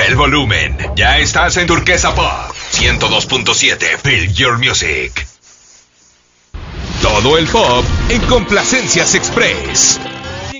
el volumen. Ya estás en Turquesa Pop 102.7. Feel your music. Todo el pop en Complacencias Express.